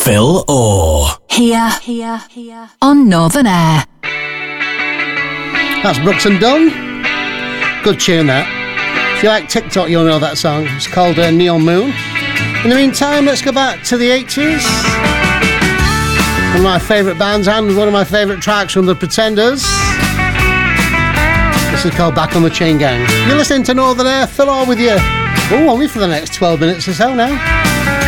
Phil Orr. Here on Northern Air. That's Brooks and Dunn. Good tune, that. If you like TikTok, you'll know that song. It's called Neon Moon. In the meantime, let's go back to the 80s. One of my favourite bands and one of my favourite tracks from The Pretenders. This is called Back on the Chain Gang. You're listening to Northern Air. Phil Orr with you. Oh, only for the next 12 minutes or so now.